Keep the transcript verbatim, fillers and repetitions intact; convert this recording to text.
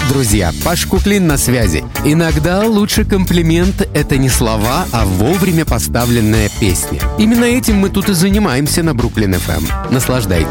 Друзья, Паш Куклин на связи. Иногда лучше комплимент — это не слова, а вовремя поставленная песня. Именно этим мы тут и занимаемся на Бруклин эф эм. Наслаждайтесь.